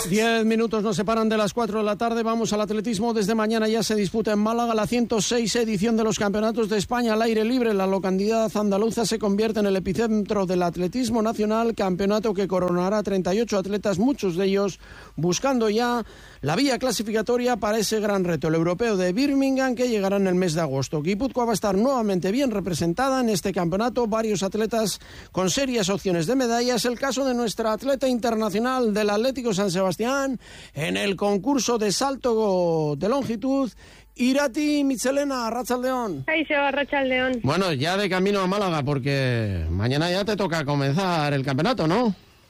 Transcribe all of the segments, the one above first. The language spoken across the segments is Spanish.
10 minutos nos separan de las 4 de la tarde. Vamos al atletismo. Desde mañana ya se disputa en Málaga la 106 edición de los Campeonatos de España al aire libre. La localidad andaluza se convierte en el epicentro del atletismo nacional, campeonato que coronará 38 atletas, muchos de ellos buscando ya la vía clasificatoria para ese gran reto, el europeo de Birmingham, que llegará en el mes de agosto. Guipúzcoa va a estar nuevamente bien representada en este campeonato, varios atletas con serias opciones de medallas. El caso de nuestra atleta internacional del Atlético San Sebastián en el concurso de salto de longitud, Irati Michelena, Arratsaldeon. Arratsaldeon. Bueno, ya de camino a Málaga, porque mañana ya te toca comenzar el campeonato, ¿no?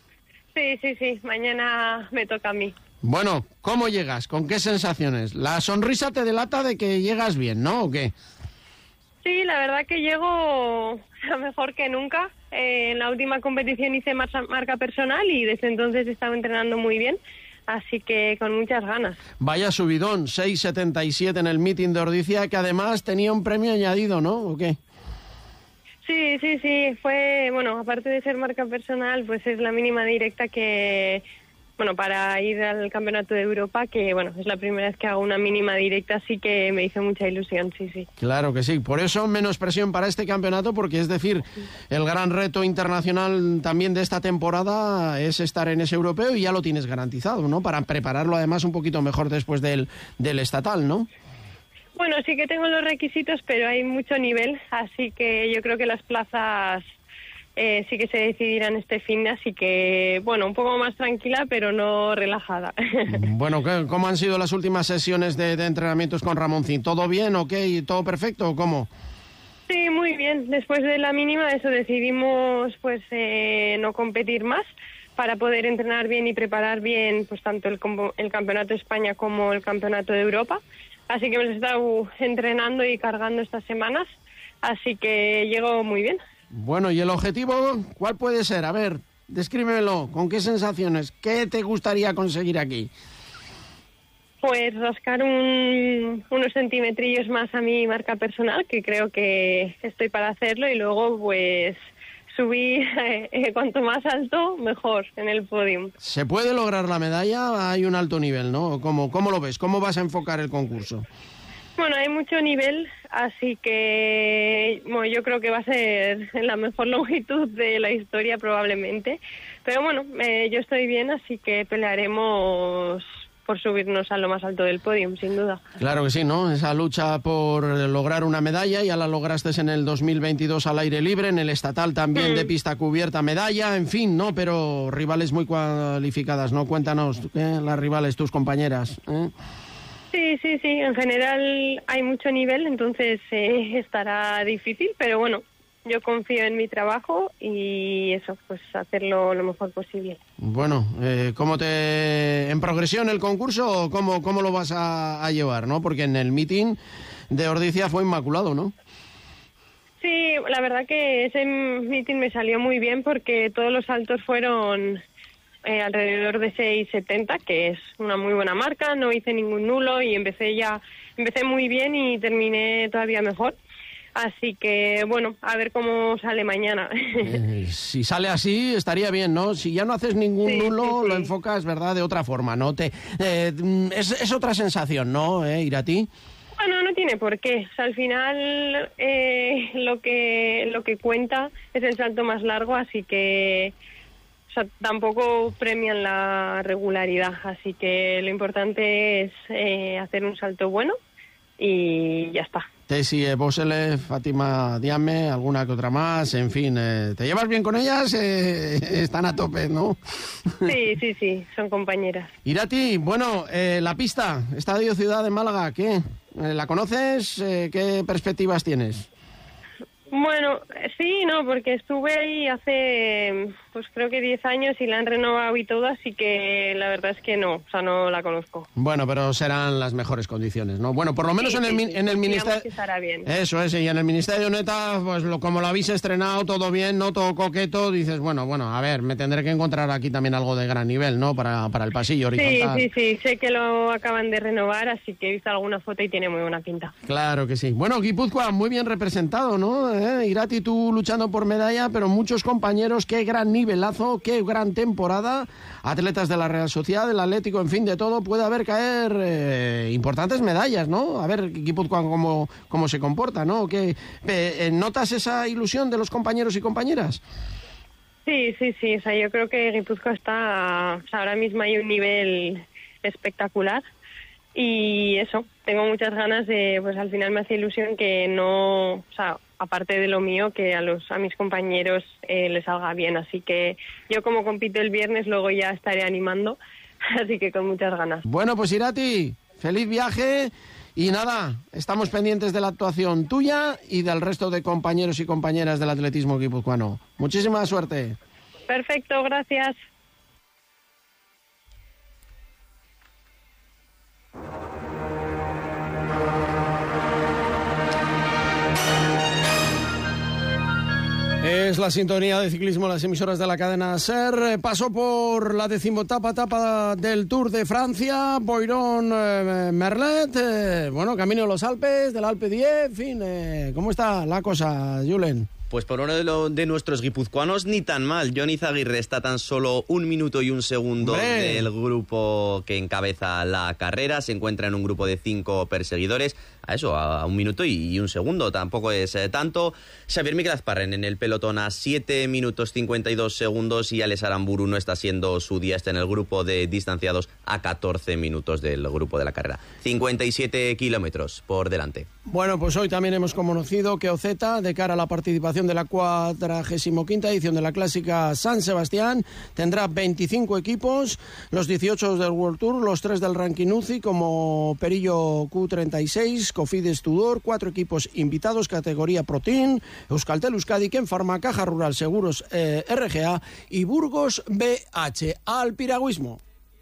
Sí, mañana me toca a mí. Bueno, ¿cómo llegas? ¿Con qué sensaciones? La sonrisa te delata de que llegas bien, ¿no? ¿O qué? Sí, la verdad que llego mejor que nunca. En la última competición hice marca personal y desde entonces he estado entrenando muy bien, así que con muchas ganas. Vaya subidón, 6.77 en el meeting de Ordizia, que además tenía un premio añadido, ¿no? ¿O qué? Sí, fue, bueno, aparte de ser marca personal, pues es la mínima directa que... Bueno, para ir al Campeonato de Europa, que bueno, es la primera vez que hago una mínima directa, así que me hizo mucha ilusión, sí. Claro que sí, por eso menos presión para este campeonato, porque es decir, el gran reto internacional también de esta temporada es estar en ese europeo y ya lo tienes garantizado, ¿no? Para prepararlo además un poquito mejor después del estatal, ¿no? Bueno, sí que tengo los requisitos, pero hay mucho nivel, así que yo creo que las plazas... sí que se decidirán este fin de, así que, bueno, un poco más tranquila, pero no relajada. Bueno, ¿cómo han sido las últimas sesiones de entrenamientos con Ramoncín? ¿Todo bien, ok? ¿Todo perfecto o cómo? Sí, muy bien. Después de la mínima, eso decidimos, pues, no competir más para poder entrenar bien y preparar bien, pues, tanto el Campeonato de España como el Campeonato de Europa. Así que hemos estado entrenando y cargando estas semanas, así que llego muy bien. Bueno, ¿y el objetivo cuál puede ser? A ver, descríbemelo, ¿con qué sensaciones? ¿Qué te gustaría conseguir aquí? Pues rascar unos centimetrillos más a mi marca personal, que creo que estoy para hacerlo, y luego pues subir cuanto más alto, mejor en el podium. ¿Se puede lograr la medalla? Hay un alto nivel, ¿no? ¿Cómo lo ves? ¿Cómo vas a enfocar el concurso? Bueno, hay mucho nivel, así que bueno, yo creo que va a ser la mejor longitud de la historia probablemente. Pero bueno, yo estoy bien, así que pelearemos por subirnos a lo más alto del podium, sin duda. Claro que sí, ¿no? Esa lucha por lograr una medalla, ya la lograste en el 2022 al aire libre, en el estatal también de pista cubierta medalla, en fin, ¿no? Pero rivales muy cualificadas, ¿no? Cuéntanos, las rivales, tus compañeras, Sí, en general hay mucho nivel, entonces estará difícil, pero bueno, yo confío en mi trabajo y eso, pues hacerlo lo mejor posible. Bueno, ¿en progresión el concurso o cómo lo vas a llevar, no? Porque en el meeting de Ordizia fue inmaculado, ¿no? Sí, la verdad que ese meeting me salió muy bien porque todos los saltos fueron... alrededor de 6.70, que es una muy buena marca, no hice ningún nulo y empecé muy bien y terminé todavía mejor. Así que, bueno, a ver cómo sale mañana. Si sale así, estaría bien, ¿no? Si ya no haces ningún nulo, lo enfocas, ¿verdad?, de otra forma, ¿no? Es otra sensación, ¿no, Irati? Bueno, no tiene por qué. O sea, al final lo que cuenta es el salto más largo, así que... O sea, tampoco premian la regularidad, así que lo importante es hacer un salto bueno y ya está. Tessie Bosele, Fátima Diame, alguna que otra más, en fin, ¿te llevas bien con ellas? Están a tope, ¿no? Sí, son compañeras. Irati, bueno, la pista, Estadio Ciudad de Málaga, ¿qué? ¿La conoces? ¿Qué perspectivas tienes? Bueno, sí, no, porque estuve ahí hace, pues creo que 10 años y la han renovado y todo, así que la verdad es que no, o sea, no la conozco. Bueno, pero serán las mejores condiciones, ¿no? Bueno, por lo menos en el Ministerio... que estará bien. Eso es, y en el Ministerio Neta, pues como lo habéis estrenado, todo bien, ¿no? Todo coqueto, dices, bueno, a ver, me tendré que encontrar aquí también algo de gran nivel, ¿no? Para el pasillo horizontal. Sí, sé que lo acaban de renovar, así que he visto alguna foto y tiene muy buena pinta. Claro que sí. Bueno, Guipúzcoa muy bien representado, ¿no? Irati, tú luchando por medalla, pero muchos compañeros, qué gran nivel nivelazo, qué gran temporada, atletas de la Real Sociedad, del Atlético, en fin, de todo, puede haber caer importantes medallas, ¿no? A ver Guipúzcoa cómo se comporta, ¿no? ¿Notas esa ilusión de los compañeros y compañeras? Sí, o sea, yo creo que Guipúzcoa está, o sea, ahora mismo hay un nivel espectacular y eso, tengo muchas ganas de, pues al final me hace ilusión que no, o sea, aparte de lo mío, que a mis compañeros les salga bien, así que yo como compito el viernes luego ya estaré animando, así que con muchas ganas. Bueno, pues Irati, feliz viaje. Y nada, estamos pendientes de la actuación tuya y del resto de compañeros y compañeras del atletismo guipuzcoano. Muchísima suerte. Perfecto, gracias. Es la sintonía de ciclismo, las emisoras de la cadena SER. Pasó por la 10ª etapa del Tour de Francia, Boiron-Merlet. Bueno, camino de los Alpes, del Alpe 10, en fin. ¿Cómo está la cosa, Julen? Pues por uno de nuestros guipuzcoanos ni tan mal. Jon Izaguirre está tan solo 1 minuto y 1 segundo del grupo que encabeza la carrera. Se encuentra en un grupo de 5 perseguidores. A 1 minuto y 1 segundo. Tampoco es tanto. Xavier Miquel Azparren en el pelotón a 7 minutos 52 segundos y Alex Aramburu no está siendo su día. Está en el grupo de distanciados a 14 minutos del grupo de la carrera. 57 kilómetros por delante. Bueno, pues hoy también hemos conocido que OZ, de cara a la participación de la 45ª edición de la Clásica San Sebastián, tendrá 25 equipos, los 18 del World Tour, los 3 del ranking UCI, como Perillo Q36, Cofidis Tudor, 4 equipos invitados, categoría Pro Team, Euskaltel Euskadi, Ken Pharma, Caja Rural Seguros RGA y Burgos BH. Al piragüismo.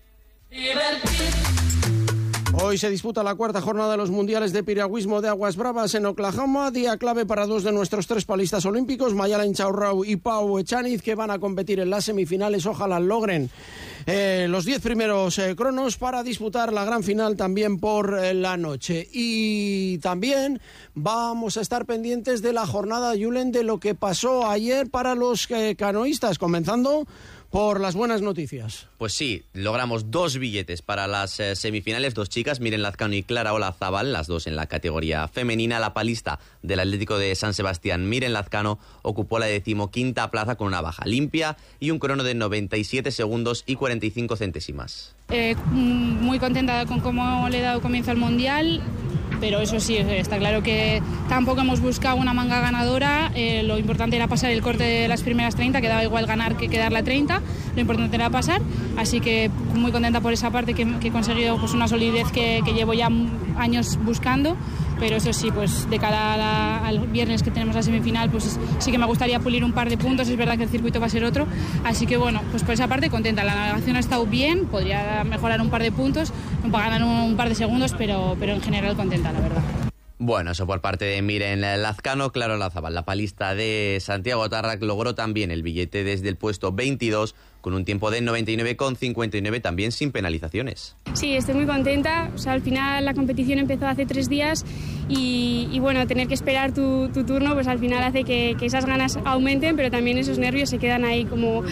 Hoy se disputa la 4ª jornada de los mundiales de piragüismo de Aguas Bravas en Oklahoma, día clave para 2 de nuestros 3 palistas olímpicos, Mayalen Chaurrau y Pau Echaniz, que van a competir en las semifinales. Ojalá logren los 10 primeros cronos para disputar la gran final también por la noche. Y también vamos a estar pendientes de la jornada, Julen, de lo que pasó ayer para los canoístas, comenzando por las buenas noticias. Pues sí, logramos 2 billetes para las semifinales, 2 chicas, Miren Lazcano y Clara Olazábal, las 2 en la categoría femenina. La palista del Atlético de San Sebastián, Miren Lazcano, ocupó la 15ª plaza con una baja limpia y un crono de 97 segundos y 45 centésimas. Muy contenta con cómo le he dado comienzo al Mundial, pero eso sí, está claro que tampoco hemos buscado una manga ganadora. Lo importante era pasar el corte de las primeras 30, que daba igual ganar que quedar la 30, lo importante era pasar, así que muy contenta por esa parte, que he conseguido pues una solidez que llevo ya años buscando. Pero eso sí, pues de cara al viernes que tenemos la semifinal, pues sí que me gustaría pulir un par de puntos. Es verdad que el circuito va a ser otro, así que bueno, pues por esa parte contenta. La navegación ha estado bien, podría mejorar un par de puntos, para ganar un par de segundos, pero en general contenta, la verdad. Bueno, eso por parte de Miren Lazcano. Clara Olazábal, la palista de Santiago Tarrac, logró también el billete desde el puesto 22 con un tiempo de 99,59, también sin penalizaciones. Sí, estoy muy contenta. O sea, al final la competición empezó hace 3 días y bueno, tener que esperar tu turno, pues al final hace que esas ganas aumenten, pero también esos nervios se quedan ahí como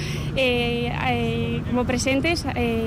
presentes.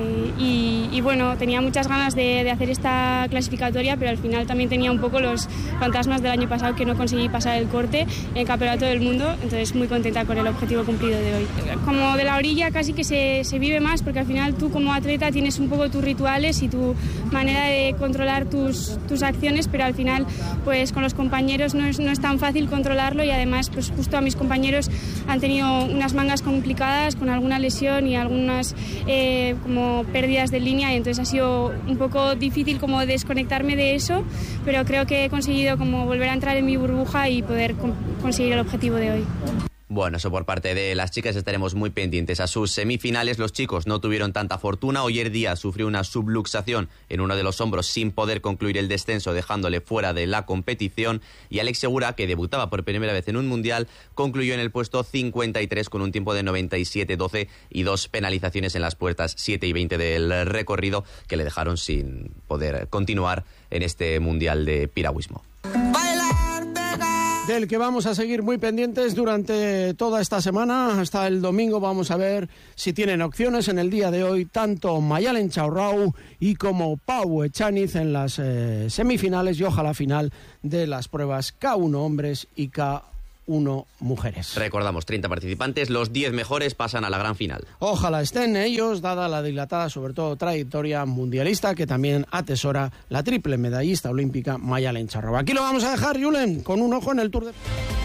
Y bueno, tenía muchas ganas de hacer esta clasificatoria, pero al final también tenía un poco los fantasmas del año pasado, que no conseguí pasar el corte en el Campeonato del Mundo. Entonces muy contenta con el objetivo cumplido de hoy. Como de la orilla casi que se vive más, porque al final tú como atleta tienes un poco tus rituales y tu manera de controlar tus acciones, pero al final pues con los compañeros no es tan fácil controlarlo, y además pues justo a mis compañeros han tenido unas mangas complicadas con alguna lesión y algunas como pérdidas de línea, y entonces ha sido un poco difícil como desconectarme de eso, pero creo que he conseguido como volver a entrar en mi burbuja y poder conseguir el objetivo de hoy. Bueno, eso por parte de las chicas. Estaremos muy pendientes a sus semifinales. Los chicos no tuvieron tanta fortuna. Oyer Díaz sufrió una subluxación en uno de los hombros sin poder concluir el descenso, dejándole fuera de la competición. Y Alex Segura, que debutaba por primera vez en un mundial, concluyó en el puesto 53 con un tiempo de 97-12 y 2 penalizaciones en las puertas 7 y 20 del recorrido, que le dejaron sin poder continuar en este mundial de piragüismo. Bailar, pegar. del que vamos a seguir muy pendientes durante toda esta semana. Hasta el domingo vamos a ver si tienen opciones en el día de hoy tanto Mayalen Chaurrau y como Pau Echaniz en las semifinales y ojalá final de las pruebas K1 hombres y K1 mujeres. Recordamos, 30 participantes, los 10 mejores pasan a la gran final. Ojalá estén ellos, dada la dilatada, sobre todo, trayectoria mundialista que también atesora la triple medallista olímpica Mayalen Chaurrau. Aquí lo vamos a dejar, Julen, con un ojo en el Tour de...